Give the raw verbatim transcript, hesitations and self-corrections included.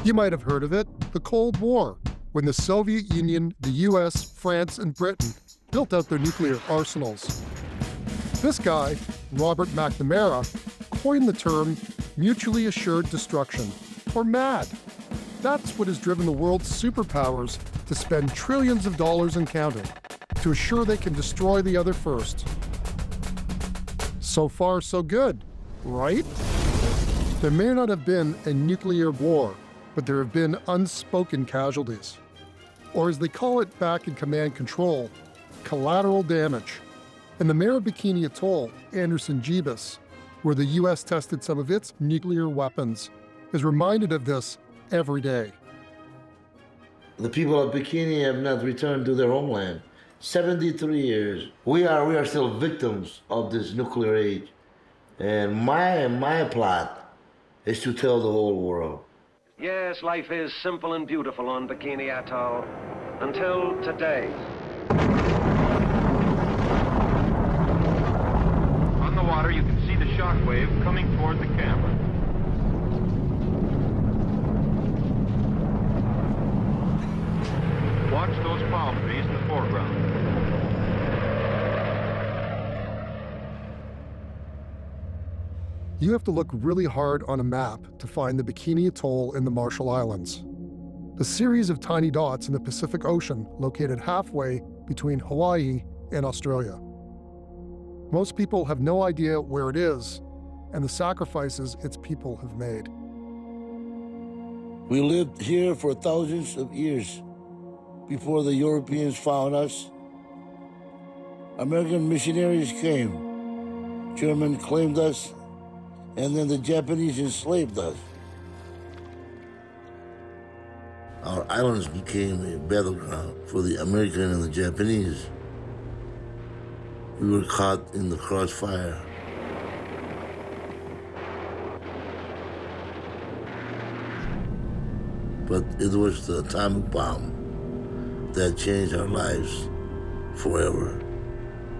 You might have heard of it, the Cold War, when the Soviet Union, the U S, France, and Britain built out their nuclear arsenals. This guy, Robert McNamara, coined the term mutually assured destruction, or MAD. That's what has driven the world's superpowers to spend trillions of dollars and counting to assure they can destroy the other first. So far, so good, right? There may not have been a nuclear war, but there have been unspoken casualties. Or as they call it back in command control, collateral damage. In the mayor of Bikini Atoll, Anderson Gibas, where the U S tested some of its nuclear weapons, is reminded of this every day. The people of Bikini have not returned to their homeland. seventy-three years. We are, we are still victims of this nuclear age. And my, my plot is to tell the whole world. Yes, life is simple and beautiful on Bikini Atoll. Until today. On the water, you can see the shock wave coming toward the camera. Watch those palm trees in the foreground. You have to look really hard on a map to find the Bikini Atoll in the Marshall Islands. The series of tiny dots in the Pacific Ocean located halfway between Hawaii and Australia. Most people have no idea where it is and the sacrifices its people have made. We lived here for thousands of years before the Europeans found us. American missionaries came. Germans claimed us, and then the Japanese enslaved us. Our islands became a battleground for the American and the Japanese. We were caught in the crossfire. But it was the atomic bomb that changed our lives forever.